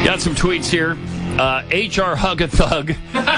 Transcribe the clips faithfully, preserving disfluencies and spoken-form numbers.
Got some tweets here. Uh, H R Hug-a-Thug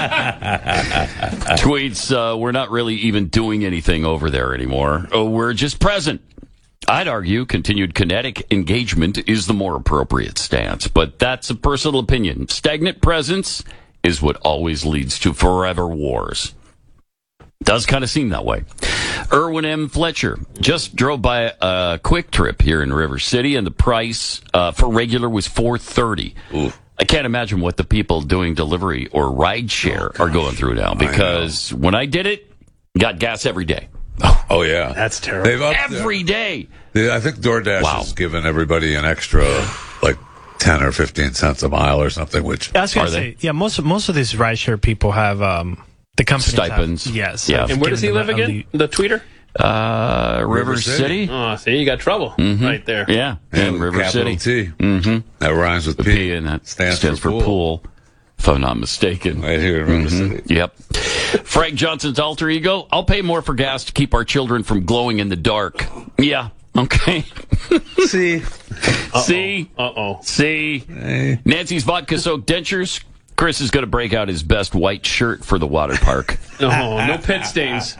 tweets, uh, we're not really even doing anything over there anymore. Oh, we're just present. I'd argue continued kinetic engagement is the more appropriate stance, but that's a personal opinion. Stagnant presence is what always leads to forever wars. Does kind of seem that way. Erwin M. Fletcher just drove by a Quick Trip here in River City, and the price uh, for regular was four thirty. Ooh. I can't imagine what the people doing delivery or ride share oh, are going through now, because I when I did it, got gas every day. Oh, oh yeah. That's terrible. They've upped Every their, day. They, I think DoorDash Wow. has given everybody an extra, like, ten or fifteen cents a mile or something, which... I was going to say, they? yeah, most, most of these rideshare people have, um, the company Stipends. Have, yes. Yeah. And where does he live again? The tweeter? Uh, River, River City. City. Oh, see, you got trouble Mm-hmm. right there. Yeah, in with River capital City. T. Mm-hmm. That rhymes with The P. P, and that stands, stands for, for pool, if I'm not mistaken. Right here in River Mhm. City. Yep. Frank Johnson's alter ego. I'll pay more for gas to keep our children from glowing in the dark. Yeah. Okay. See? Uh-oh. See? Uh-oh. See? Hey. Nancy's vodka-soaked dentures. Chris is going to break out his best white shirt for the water park. No, no pit stains.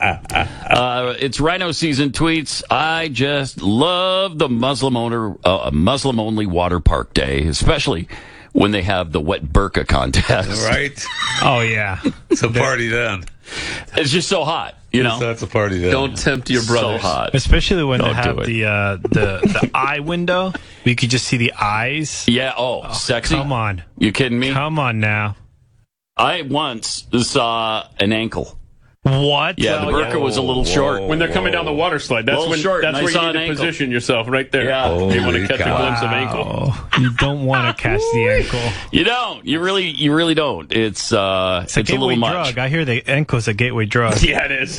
Uh, it's Rhino season tweets. I just love the Muslim owner, uh, Muslim only water park day, especially when they have the wet burqa contest. Right? Oh, yeah. It's a party then. It's just so hot, you know. That's a party then. Don't tempt your brothers. So hot. Especially when Don't they have do it. the, uh, the, the eye window. You could just see the eyes. Yeah. Oh, sexy. Come on. You kidding me? Come on now. I once saw an ankle. What? Yeah, the Oh, burqa yeah. was a little short. When they're coming down the water slide, that's Little when short, that's and I where saw you an need to ankle. position yourself right there. Yeah. You want to Holy catch cow. a glimpse of ankle. Oh, you don't want to catch the ankle. You don't. You really, you really don't. It's uh, It's a it's a gateway little much. drug. I hear the ankle's a gateway drug. Yeah, it is.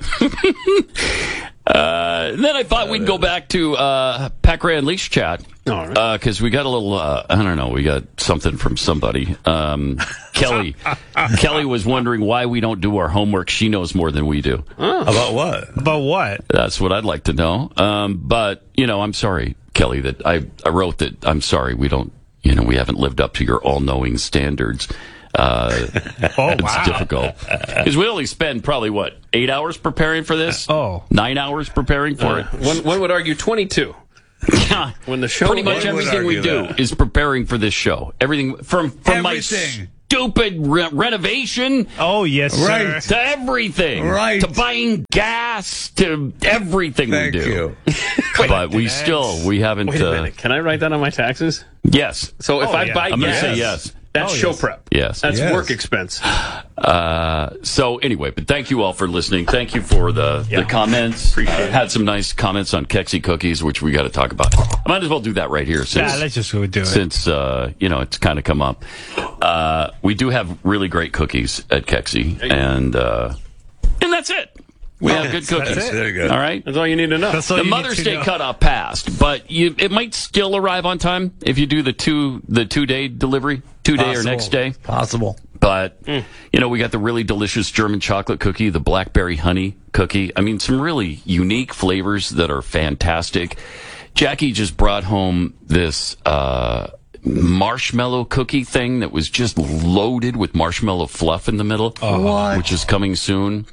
Uh, and then I thought we'd go back to uh, Pack Ray Unleashed chat. All right. Because we got a little, uh, I don't know, we got something from somebody. Um, Kelly. Kelly was wondering why we don't do our homework. She knows more than we do. About what? But what? That's what I'd like to know. Um, but, you know, I'm sorry, Kelly, that I, I wrote that I'm sorry we don't, you know, we haven't lived up to your all-knowing standards. Uh, Oh, it's wow. difficult. Because we only spend probably, what, eight hours preparing for this? Oh. Nine hours preparing for Uh, it? one, one would argue twenty-two. Yeah. When the show Pretty much One would everything we argue do that. is preparing for this show. Everything from from my Everything. stupid re- renovation Oh, yes, sir. Right. to everything, Right. to buying gas to everything Thank we do. you. But we still we haven't. Wait a Uh, minute. Can I write that on my taxes? yes, So if Oh, I yeah. buy I'm going to gas, say yes. that's Oh, show yes. prep. Yes. That's Yes. work expense. Uh, so anyway, but thank you all for listening. Thank you for the, the comments. Appreciate it. Had some nice comments on Kexi cookies, which we got to talk about. I might as well do that right here since Yeah, let's just go do it. since uh, you know it's kind of come up. Uh, we do have really great cookies at Kexi, and uh, and that's it. We have good cookies. That's it. There you go. All right. That's all you need to know. That's all The you need Mother's to Day know. cutoff passed, but you, it might still arrive on time if you do the two the two day delivery, two day or Possible. next day. Possible. But you know, we got the really delicious German chocolate cookie, the blackberry honey cookie. I mean, some really unique flavors that are fantastic. Jackie just brought home this uh, marshmallow cookie thing that was just loaded with marshmallow fluff in the middle, What? which is coming soon.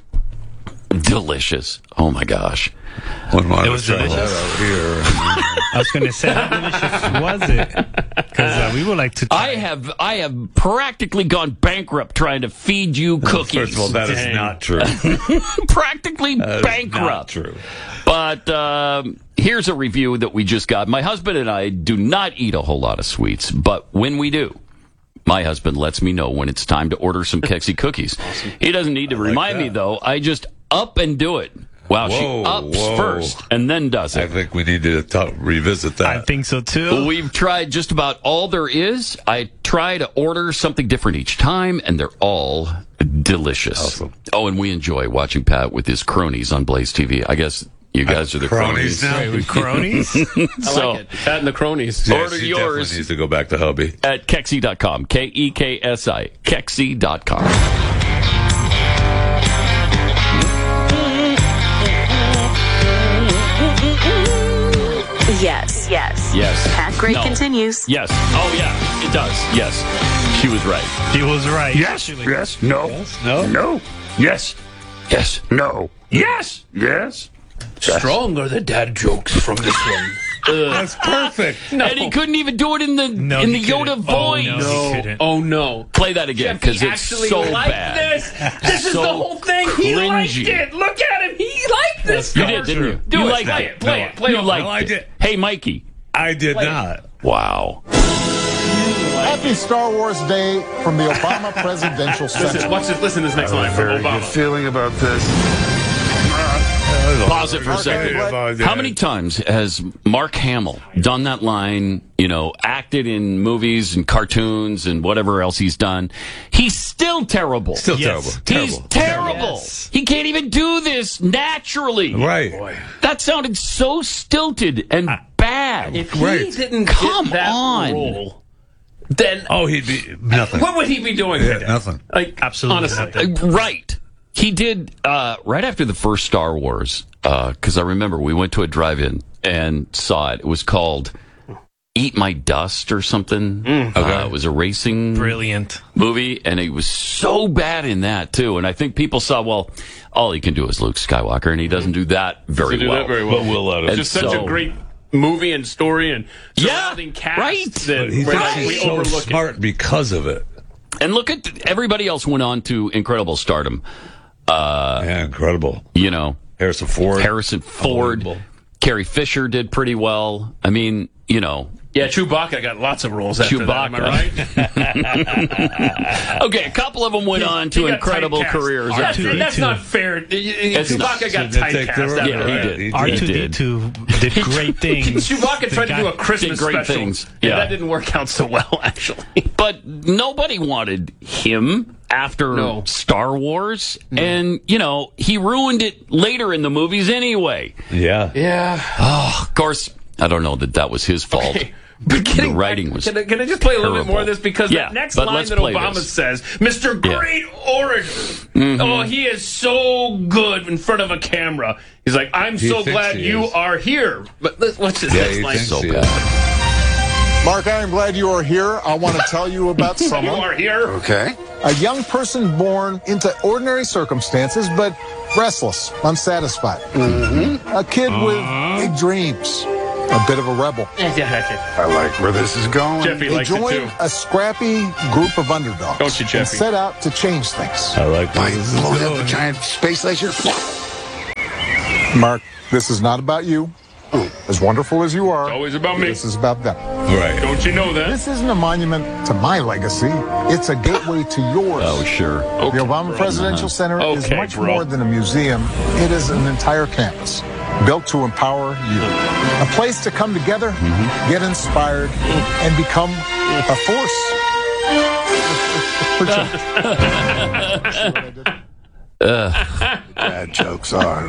Delicious. Oh my gosh. One more It was try delicious. that out here. I was going to say, how delicious was it? Because uh, we would like to try. I have I have practically gone bankrupt trying to feed you cookies. First of all, that is Dang. not true. practically That is bankrupt. not true. But um, here's a review that we just got. My husband and I do not eat a whole lot of sweets, but when we do, my husband lets me know when it's time to order some Kexi cookies. He doesn't need to like remind me, that. though. I just up and do it. Wow, she Whoa, ups whoa. first and then does I it. think we need to talk, revisit that. I think so, too. We've tried just about all there is. I try to order something different each time, and they're all delicious. Awesome. Oh, and we enjoy watching Pat with his cronies on Blaze T V. I guess you guys are the Cronies cronies. now? Wait, with cronies? I So like it. Pat and the cronies. Yeah, order she yours. definitely needs to go back to hubby. at Kexi dot com. K E K S I. Kexi dot com. Yes. Yes. Yes. Pat Gray No. continues. Yes. Oh, yeah, it does. Yes. She was right. He was right. Yes. Yes. No. No? No. Yes. Yes. No. Yes. Yes. Strong are the dad jokes from this one. That's perfect. No. And he couldn't even do it in the No, in the he Yoda couldn't. voice. Oh, no. He couldn't. Oh no. Play that again because He it's actually so liked bad. this. This is So the whole thing. He liked cringy. it. Look at him. He liked this. You did, didn't you? Do you it. liked Play it. it. Play No, it. Play you it. liked I liked it. it. Hey, Mikey. I did Play it. not. Wow. Happy Star Wars Day from the Obama Presidential Listen, Center. watch this. Listen to this next line from Obama. feeling about this. Pause it for a second. How many times has Mark Hamill done that line, you know, acted in movies and cartoons and whatever else he's done? He's still terrible. Still Yes. terrible. He's Terrible. terrible. Yes. He can't even do this naturally. Right. That sounded so stilted and bad. If he Right. didn't Come get that on. role, then Oh, he'd be nothing. what would he be doing Yeah, today? nothing. Like Absolutely honestly. nothing. Uh, Right. He did uh, right after the first Star Wars, because I remember we went to a drive-in and saw it. It was called Eat My Dust or something. Uh, it was a racing Brilliant. movie, and he was so bad in that, too. And I think people saw, well, all he can do is Luke Skywalker, and he doesn't do that very do well. that very well. But we'll let And him. Just such so- a great movie and story and Yeah, surrounding cast right. that He we're thinks like, we he's so overlook it. smart because of it. And look at everybody else went on to incredible stardom. Uh, Yeah, incredible. you know, Harrison Ford. Harrison Ford, Unbelievable. Carrie Fisher did pretty well. I mean, you know, Yeah, Chewbacca got lots of roles after that, am I right? okay, a couple of them went on to He got incredible typecast. careers. That's, R two D two. that's not fair. It's Chewbacca not. got So they take typecast the- after Yeah, he that. did. He R two D did. two did great things. Chewbacca The tried to guy- do a Christmas did great special. things. and Yeah. that didn't work out so well, actually. But nobody wanted him after No. Star Wars. And, you know, he ruined it later in the movies anyway. Yeah. Yeah. Of course, I don't know that that was his fault. But getting The writing back- was Can I, can I just play a little bit terrible. more of this? Because Yeah, the next but line let's that play Obama this. says, Mister Yeah. Mm-hmm. Great Orator. Oh, he is so good in front of a camera. He's like, I'm He so thinks glad he you is. are here. But let's watch this Yeah, next he line. thinks so he bad. is. Mark, I am glad you are here. I want to tell you about You someone. are here. Okay. A young person born into ordinary circumstances, but restless, unsatisfied. A kid with big dreams. A bit of a rebel. I like where this is going. Jeffy He likes it too. joined a scrappy group of underdogs. Don't you, and Jeffy? set out to change things. I like By where this is blowing up going. a giant space laser. Mark, this is not about you. As wonderful as you are, Always about me. this is about them. Right. Don't you know that? This isn't a monument to my legacy. It's a gateway to yours. Oh, sure. The Obama Presidential Center is Okay, much bro. more than a museum. It is an entire campus built to empower you. A place to come together, get inspired, and become a force. For change. Bad jokes are.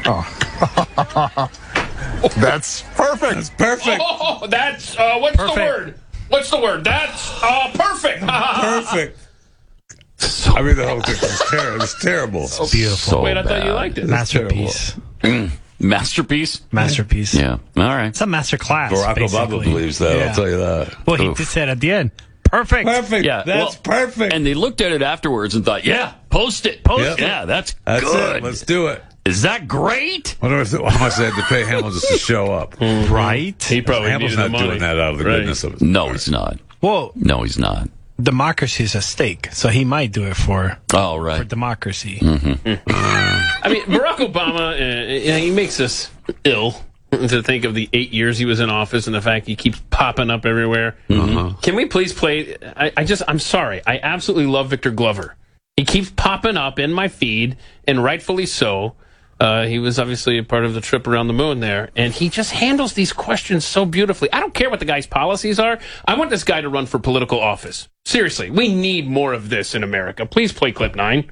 That's perfect. Perfect. Oh, that's, uh, what's the Perfect. word? What's the word? That's, uh, perfect. Perfect. I mean, the whole thing was terrible. It's terrible. Beautiful. So Wait, I thought you bad. liked it. Masterpiece. Masterpiece? Masterpiece. Yeah. All right. It's a master class. Barack Obama basically. believes that. Yeah. I'll tell you that. Well, he Oof. just said at the end, perfect. Perfect. Yeah, That's well, perfect. And they looked at it afterwards and thought, yeah, post it. Post Yep. it. Yeah, that's, That's good. it. Let's do it. Is that great? I wonder if, how much they had to pay Hamill just to show up. Right? He probably Hamill's needed not the money. doing that out of the Right. goodness of his No, heart. he's not. Well, No, he's not. democracy is a stake, so he might do it for, Oh, for right. democracy. I mean, Barack Obama, uh, you know, he makes us ill to think of the eight years he was in office and the fact he keeps popping up everywhere. Can we please play? I, I just, I'm sorry. I absolutely love Victor Glover. He keeps popping up in my feed, and rightfully so. Uh, he was obviously a part of the trip around the moon there, and he just handles these questions so beautifully. I don't care what the guy's policies are. I want this guy to run for political office. Seriously, we need more of this in America. Please play clip nine.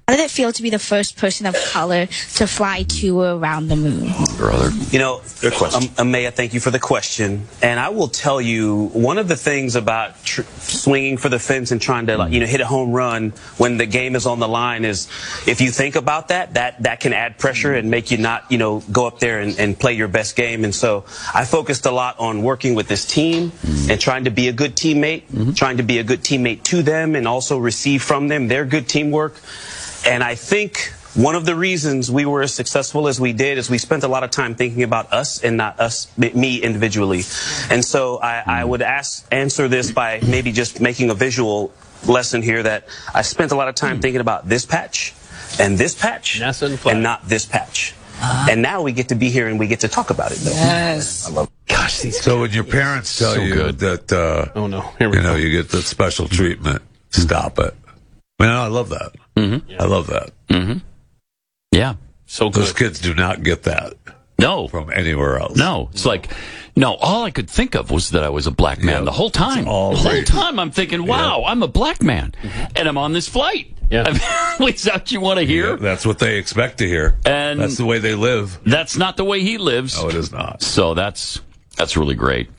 How did it feel to be the first person of color to fly to or around the moon? Brother. You know, um, Amaya, thank you for the question. And I will tell you, one of the things about tr- swinging for the fence and trying to, like, you know, hit a home run when the game is on the line is, if you think about that, that that can add pressure and make you not, you know, go up there and, and play your best game. And so I focused a lot on working with this team mm-hmm. and trying to be a good teammate, mm-hmm. trying to be a good teammate to them and also receive from them their good teamwork. And I think one of the reasons we were as successful as we did is we spent a lot of time thinking about us and not us, me individually. And so I, I would ask, answer this by maybe just making a visual lesson here that I spent a lot of time thinking about this patch and this patch and not this patch. Uh, and now we get to be here and we get to talk about it, though. Yes. I love Gosh, these So when your parents tell so you good. that, uh, Oh, no. Here we you know, go. you get the special treatment, stop it. I mean, I love that. Mm-hmm. I love that. Mm-hmm. Yeah. So Those good. kids do not get that No. from anywhere else. No. It's like, no, all I could think of was that I was a black man Yeah. the whole time. It's all the whole great. time I'm thinking, wow, I'm a black man. And I'm on this flight. Yeah. I mean, is that what you want to hear? Yeah, that's what they expect to hear. And- that's the way they live. That's not the way he lives. No, it is not. So that's that's really great.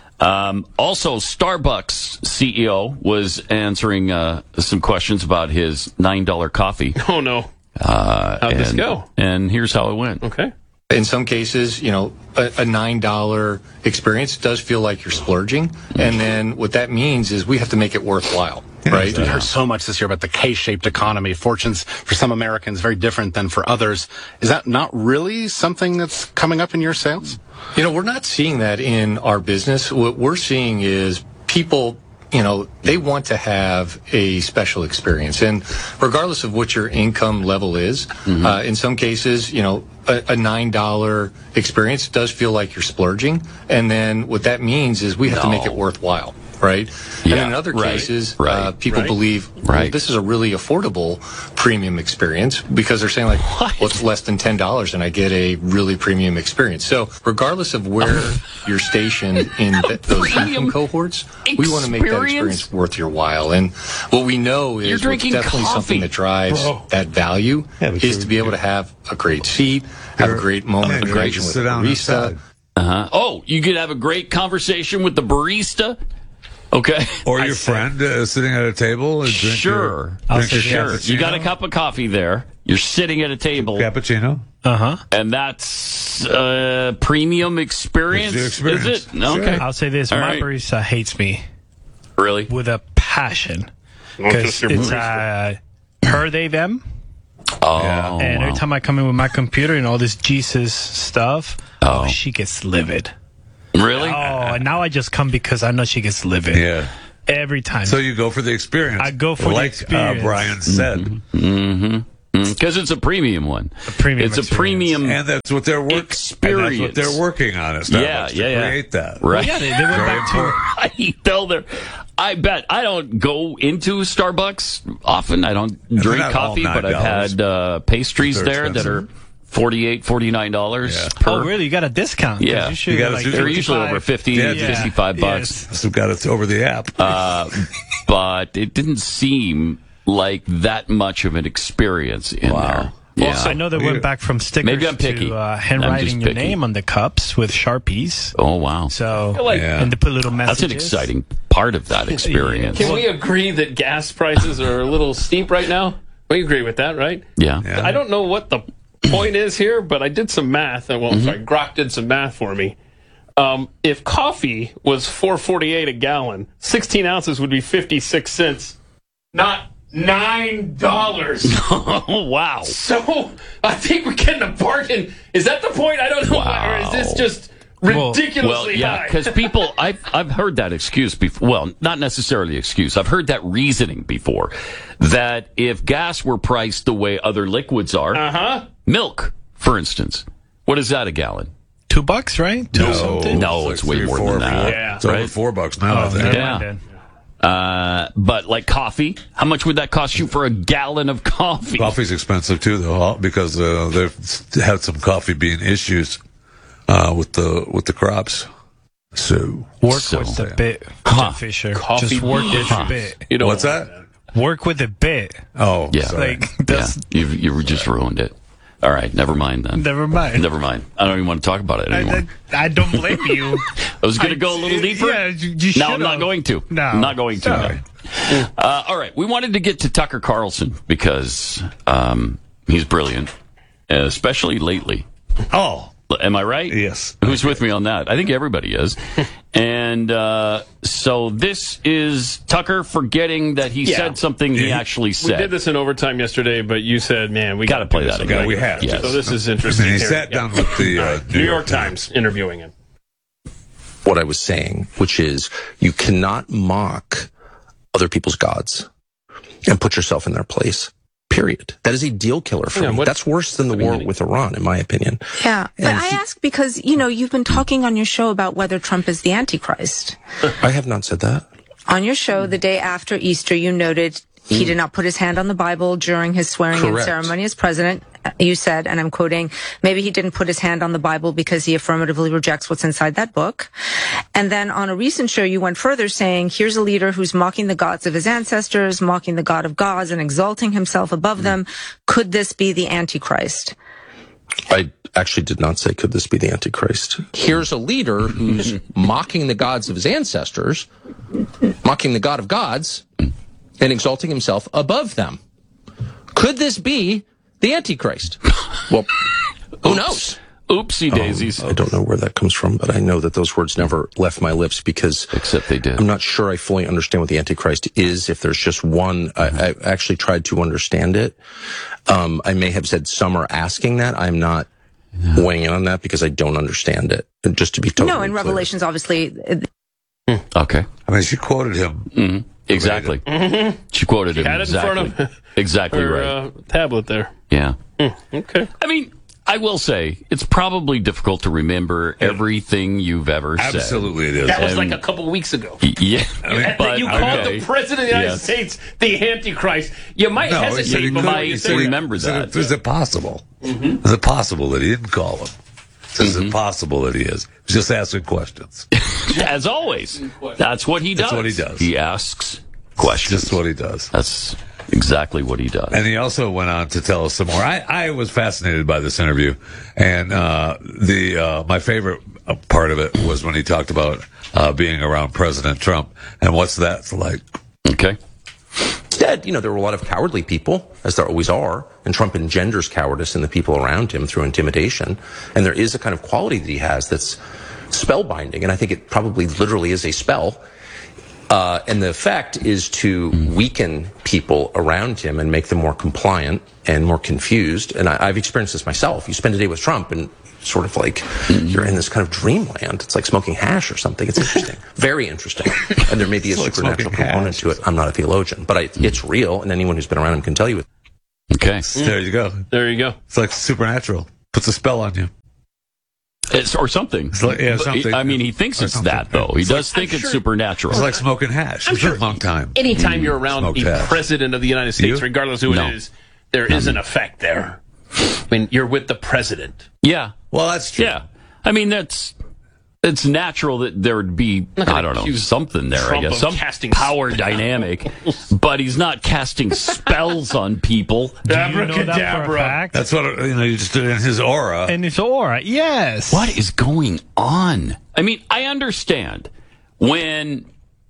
Um, also, Starbucks C E O was answering uh, some questions about his nine dollar coffee. Oh, no. Uh, How'd and, this go? And here's how it went. Okay. In some cases, you know, a, a nine dollar experience does feel like you're splurging. And then what that means is we have to make it worthwhile, right? We heard so much this year about the K-shaped economy. Fortunes for some Americans very different than for others. Is that not really something that's coming up in your sales? You know, we're not seeing that in our business. What we're seeing is people, you know, they want to have a special experience. And regardless of what your income level is, mm-hmm. uh, in some cases, you know, a, a nine dollar experience does feel like you're splurging. And then what that means is we have No. to make it worthwhile. Right? Yeah, and in other right, cases, right, uh, people right, believe well, right. this is a really affordable premium experience because they're saying, like, What? well, it's less than ten dollars and I get a really premium experience. So regardless of where you're stationed in th- those premium income cohorts, we want to make that experience? experience worth your while. And what we know You're is what's drinking definitely coffee. something that drives Bro. that value Yeah, but is you're- to be able to have a great seat, have a great moment Yeah, of you're ready interaction to with sit a down barista. inside. Uh-huh. Oh, you could have a great conversation with the barista. Okay. Or your friend uh, sitting at a table and drink Sure. your, drink say your Sure. cappuccino. You got a cup of coffee there. You're sitting at a table. cappuccino. Uh-huh. And that's a premium experience, It's the experience. is it? Okay. I'll say this. All my right. barista hates me Really? with a passion. Because just your it's uh, her, they, them. Oh, And wow. every time I come in with my computer and all this Jesus stuff, Oh. oh, she gets livid. Really? Oh, and now I just come because I know she gets livid. Yeah. Every time. So you go for the experience. I go for the like, experience. Uh, Brian said. Mm-hmm. Because it's a premium one. A premium It's a experience. premium. And that's what they're working. And that's what Experience. they're working on. It's not Yeah, much yeah, to yeah. create that. Right. yeah, they, they went Very back to. important. I tell there. I bet I don't go into Starbucks often. I don't drink not all coffee, but nine I've dollars. had uh, pastries They're there that are expensive. forty-eight, forty-nine dollars Yeah. per. Oh, really? You got a discount? 'Cause Yeah. usually You gotta like do- They're usually over fifty, Yeah, fifty-five yeah. bucks. Yes. So got it over the app. Uh, but it didn't seem like that much of an experience in there. Yeah. I know they went back from stickers Maybe I'm picky. to uh, I'm handwriting just your picky. name on the cups with Sharpies. Oh, wow. So, like- Yeah. and they put little That's messages. an exciting part of that experience. Can we agree that gas prices are a little steep right now? We agree with that, right? Yeah. Yeah. I don't know what the point is here, but I did some math. Well, Mm-hmm. sorry, Grok did some math for me. Um, if coffee was four forty-eight a gallon, sixteen ounces would be fifty-six cents, not nine dollars. Oh, wow. So I think we're getting a bargain. Is that the point? I don't know. Or is this just ridiculously Well, yeah, high? because people, I've, I've heard that excuse before. Well, not necessarily excuse. I've heard that reasoning before. That if gas were priced the way other liquids are, Uh-huh. milk, for instance, what is that a gallon? Two bucks, right? Two No. something? No, like it's way three or more four than if you- that. Yeah. It's over Right? four bucks now, I think. Never Yeah. mind then. Uh, but like coffee, how much would that cost you for a gallon of coffee? Coffee's expensive too, though, because uh, they've had some coffee bean issues uh, with the with the crops. So Work So- with the bit, Huh. Jeff Fisher. Coffee Just work bean with the issues. bit. You know, what's that? work with a bit. Oh, Yeah. sorry. Like, Yeah, that's, you've, you just ruined it. All right, never mind then. never mind. Never mind. I don't even want to talk about it I, anymore. I, I don't blame you. I was going to I- go a little deeper. Yeah, you, you No, I'm should've. not going to. No. I'm not going to. Sorry. no. Uh, all right, we wanted to get to Tucker Carlson because um, he's brilliant, especially lately. Oh, Am I right? yes. Who's with me on that? I think everybody is. And uh, so this is Tucker forgetting that he Yeah. said something he actually We said. did this in overtime yesterday, but you said, "Man, we Got to play that Yeah, again. we have. Yes. So this is interesting. And he here. sat Yeah. down with the uh, New York Times interviewing him. What I was saying, which is you cannot mock other people's gods and put yourself in their place. Period. That is a deal killer for Yeah, me. what- That's worse than the war with Iran, in my opinion. Yeah, but And I he- ask because, you know, you've been talking on your show about whether Trump is the Antichrist. I have not said that. On your show, the day after Easter, you noted he did not put his hand on the Bible during his swearing-in Correct. ceremony as president. You said, and I'm quoting, maybe he didn't put his hand on the Bible because he affirmatively rejects what's inside that book. And then on a recent show, you went further saying, here's a leader who's mocking the gods of his ancestors, mocking the God of gods, and exalting himself above them. Could this be the Antichrist? I actually did not say, could this be the Antichrist? Here's a leader who's mocking the gods of his ancestors, mocking the God of gods, and exalting himself above them. Could this be the Antichrist? Well, who knows? Oopsie daisies. Um, I don't know where that comes from, but I know that those words never left my lips because Except they did. I'm not sure I fully understand what the Antichrist is. If there's just one, I, I actually tried to understand it. Um, I may have said some are asking that. I'm not weighing in on that because I don't understand it. And just to be totally No, in clear. Revelations, obviously, Okay. I mean, she quoted him. Mm-hmm. Exactly. Mm-hmm. She quoted him Had it in exactly. front of exactly her right. uh, tablet there. Yeah. Okay. I mean, I will say it's probably difficult to remember everything you've ever said. Absolutely, it is. That was And- like a couple weeks ago. Y- Yeah, that but you called okay. the president of the United Yes. States the Antichrist. You might No, he said hesitate he before couldn't. you He say said that. remember Is it, that. is it possible? Is it possible that he didn't call him? Is it possible that he is? He's just asking questions. As always, that's what he does. That's what he does. He asks questions. Just what he does. That's exactly what he does. And he also went on to tell us some more. I, I was fascinated by this interview, and uh, the uh, my favorite part of it was when he talked about uh, being around President Trump and what's that like. Okay. Instead, you know, there were a lot of cowardly people, as there always are, and Trump engenders cowardice in the people around him through intimidation. And there is a kind of quality that he has that's spellbinding, and I think it probably literally is a spell. Uh, and the effect is to weaken people around him and make them more compliant and more confused. And I, I've experienced this myself. You spend a day with Trump and sort of like you're in this kind of dreamland. It's like smoking hash or something. It's interesting. Very interesting. And there may be a It's like supernatural smoking component hash. to it. I'm not a theologian, but I, it's real. And anyone who's been around him can tell you it. Okay. There you go. There you go. It's like supernatural. Puts a spell on you. It's, or something. It's like, yeah, But something. he- I mean, he thinks Or it's something. that, though. He It's does like- think it's supernatural. It's like smoking hash. I'm It's sure been a long time. Anytime you're around Smoked a hash. president of the United States, You? regardless who No. it is, there is an effect there. I mean, you're with the president. Yeah. Well, that's true. Yeah. I mean, that's it's natural that there would be, not gonna I don't know, accuse something there, Trump I guess. of Some casting power spells. dynamic. But he's not casting spells on people. Do you know that for a Abracadabra. fact? That's what, you know, you just did in his aura. And it's aura, yes. What is going on? I mean, I understand when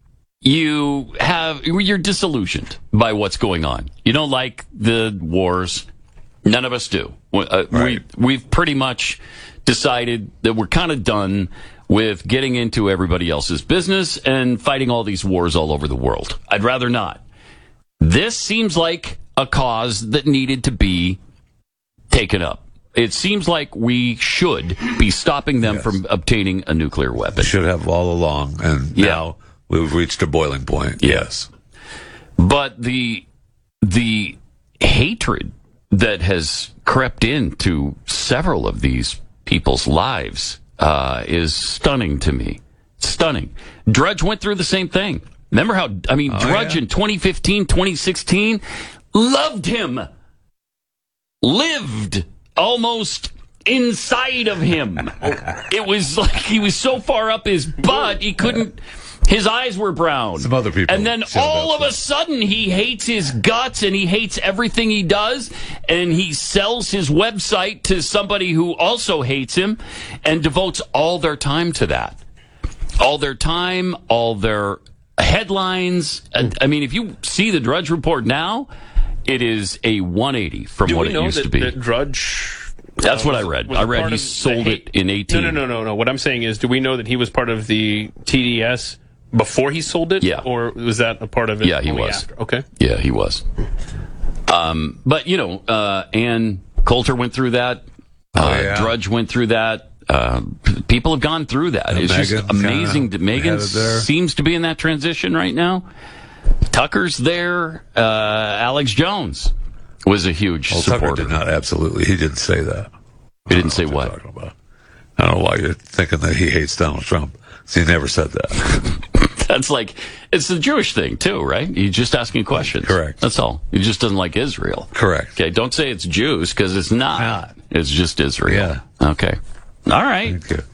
you have, you're disillusioned by what's going on. You don't like the wars. None of us do. Uh, Right. we, we've pretty much decided that we're kind of done with getting into everybody else's business and fighting all these wars all over the world. I'd rather not. This seems like a cause that needed to be taken up. It seems like we should be stopping them Yes. from obtaining a nuclear weapon. Should have all along, and Yeah. now we've reached a boiling point. Yes. But the the hatred that has crept into several of these people's lives uh, is stunning to me. Stunning. Drudge went through the same thing. Remember how, I mean, Oh, Drudge yeah. in twenty fifteen, twenty sixteen loved him. Lived almost inside of him. It was like he was so far up his butt, he couldn't, His eyes were brown. Some other people. And then all of a sudden, he hates his guts and he hates everything he does. And he sells his website to somebody who also hates him and devotes all their time to that. All their time, all their headlines. And, I mean, if you see the Drudge Report now, it is a one eighty from Do what we it know used that, to be. that Drudge... That's uh, what I was- read. was I a read part he of the sold hate- it in eighteen. No, no, no, no, no. What I'm saying is, do we know that he was part of the T D S before he sold it? Yeah. Or was that a part of it Yeah, he only was. after? Okay. Yeah, he was. Um, but, you know, uh, Ann Coulter went through that. Uh, Oh, yeah. Drudge went through that. Uh, p- people have gone through that. And it's just Meghan's amazing kinda that Megan headed there. seems to be in that transition right now. Tucker's there. Uh, Alex Jones was a huge Well, Tucker supporter. did not absolutely. He didn't say that. He didn't say what? Talking about. I don't know why you're thinking that he hates Donald Trump. He never said that. That's like, it's the Jewish thing, too, right? He's just asking questions. Correct. That's all. He just doesn't like Israel. Correct. Okay, don't say it's Jews, because it's not. Not. It's just Israel. Yeah. Okay. All right. Thank you.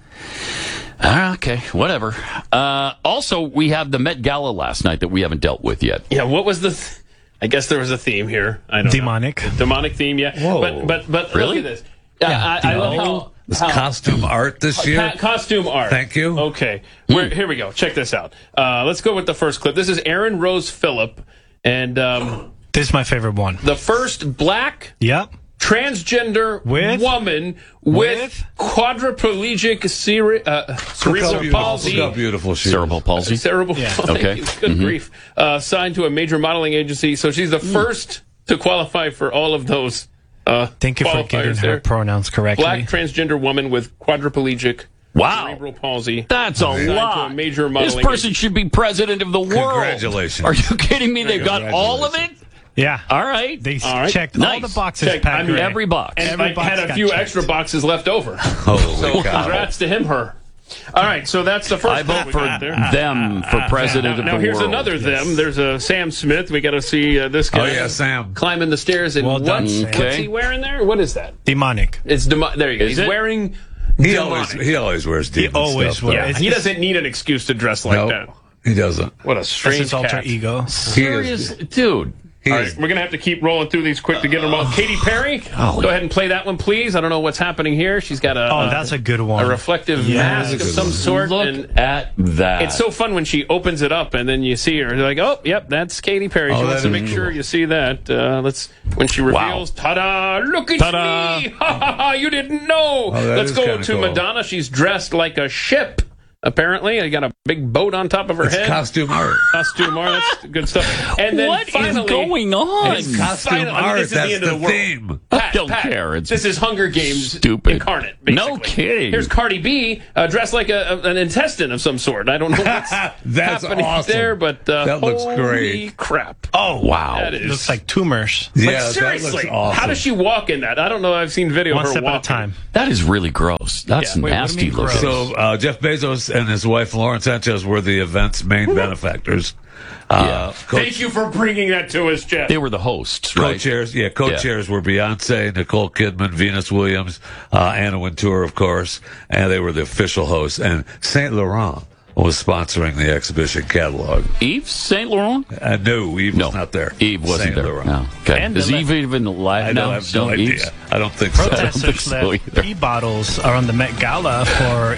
Ah, okay, whatever. Uh, also, we have the Met Gala last night that we haven't dealt with yet. Yeah, what was the... Th- I guess there was a theme here. I don't Demonic. know. Demonic theme, yeah. Whoa. But, but, but Really? look at this. Yeah, I, I love how... This how- costume art this year. Co- costume art. Thank you. Okay. We're, here we go. Check this out. Uh, let's go with the first clip. This is Aaron Rose Phillip. And um, This is my favorite one. the first black Yep. transgender With- woman with, with- quadriplegic cere- uh, Look how cerebral beautiful- palsy. Look how beautiful she Cerebral is. palsy. Cerebral Yeah. palsy. Okay. Good Mhm. grief. Uh, signed to a major modeling agency. So she's the first to qualify for all of those uh, Thank you for getting qualifiers her there. pronouns correctly. Black transgender woman with quadriplegic Wow. cerebral palsy. That's a Signed to lot. a major This modeling person should be president of the world. Congratulations. Are you kidding me? They've got all of it? Yeah. All right. They All right. checked Nice. all the boxes. Check. Pat I mean, Gray. Every box. And Every I box had a got few checked. extra boxes left over. Holy So cow. congrats to him, her. All right, so that's the first I clip vote we for got there. them for president Now, of now the here's world. another them. There's a Sam Smith. We got to see uh, this guy. Oh, yeah, Sam. climbing the stairs. And Well what- done, Sam. what's Okay. he wearing there? What is that? Demonic. It's demo- there you go. Is He's it? wearing. He demonic. always, he always wears demon always stuff. wears- though. Yeah, It's he just- doesn't need an excuse to dress like No, that. he doesn't. What a That's strange his alter cat. ego. Serious? Dude. He All is- right, we're gonna have to keep rolling through these quick to get them all. Katy Perry, go ahead and play that one, please. I don't know what's happening here. She's got a Oh, a- that's a good one. a reflective Yeah, mask of that's a good some one. sort. Look and at that. it's so fun when she opens it up and then you see her. You're like, oh, yep, that's Katy Perry. She Oh, wants that to is make sure cool. you see that. Uh, let's when she reveals, ta-da! Look at Ta-da. me! Ha ha ha! You didn't know. Oh, that Let's is go kinda to cool. Madonna. She's dressed like a ship. Apparently, I got a big boat on top of her It's head. costume art. Costume art. That's good stuff. And then What is finally, going on? It's Costume finally- I mean, art. this is the That's end of the the world. theme. Pat, Don't Pat, care. It's this is Hunger Games stupid. incarnate. No Basically. kidding. Here's Cardi B uh, dressed like a, a, an intestine of some sort. I don't know what's That's happening awesome. there, but uh, That looks holy great. crap! Oh, wow. That is Looks like tumors. like, Yeah, that seriously. looks awesome. How does she walk in that? I don't know. I've seen video One of her step walking. at a time. That is really gross. That's Yeah. Wait, what do you nasty mean looking. gross? So uh, Jeff Bezos and his wife Lauren Sanchez were the event's main benefactors. Uh, co- Thank you for bringing that to us, Jeff. They were the hosts, right? Co-chairs, yeah, co-chairs were Beyonce, Nicole Kidman, Venus Williams, uh, Anna Wintour, of course, and they were the official hosts. And Saint Laurent was sponsoring the exhibition catalog. Yves Saint Laurent? Uh, no, Eve No, was not there. Eve wasn't Saint there. Laurent. No. Okay. And Is the Eve even alive I now? don't have Still no idea. Eve's? I don't think so. I don't think Protesters so left either. pee bottles around the Met Gala for,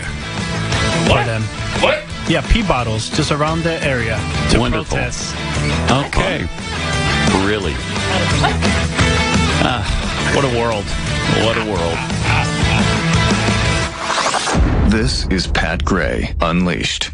for them. What? Yeah, pee bottles just around the area to Wonderful. protest. Okay. Really? Ah, what a world. What a world. This is Pat Gray Unleashed.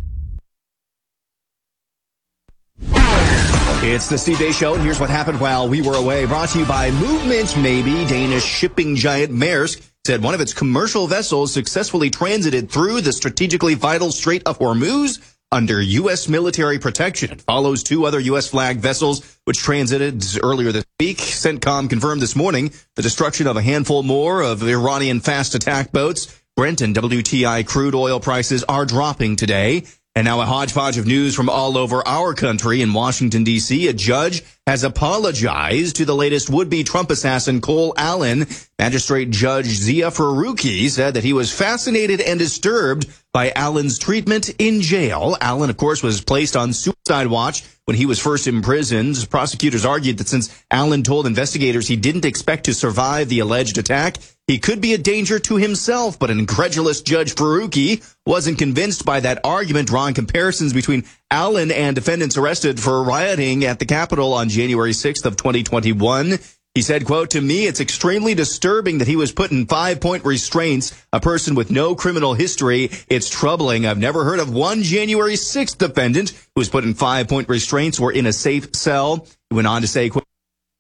It's the Steve Day Show, and here's what happened while we were away. Brought to you by Movement Maybe. Danish shipping giant Maersk said one of its commercial vessels successfully transited through the strategically vital Strait of Hormuz under U S military protection. It follows two other U S flagged vessels which transited earlier this week. CENTCOM confirmed this morning the destruction of a handful more of Iranian fast attack boats. Brent and W T I crude oil prices are dropping today. And now a hodgepodge of news from all over our country. In Washington, D C, a judge has apologized to the latest would-be Trump assassin Cole Allen. Magistrate Judge Zia Faruqi said that he was fascinated and disturbed by Allen's treatment in jail. Allen, of course, was placed on suicide watch when he was first imprisoned. Prosecutors argued that since Allen told investigators he didn't expect to survive the alleged attack, he could be a danger to himself. But an incredulous Judge Faruqi wasn't convinced by that argument, drawing comparisons between Allen and defendants arrested for rioting at the Capitol on January sixth of twenty twenty-one. He said, quote, "To me, it's extremely disturbing that he was put in five-point restraints, a person with no criminal history. It's troubling. I've never heard of one January sixth defendant who was put in five-point restraints or in a safe cell." He went on to say, quote,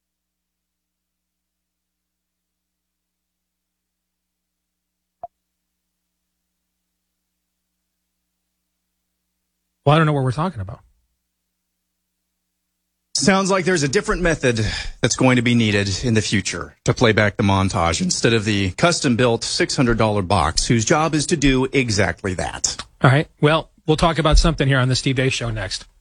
well, I don't know what we're talking about. "Sounds like there's a different method that's going to be needed in the future to play back the montage instead of the custom-built six hundred dollars box whose job is to do exactly that." All right. Well, we'll talk about something here on the Steve Deace Show next.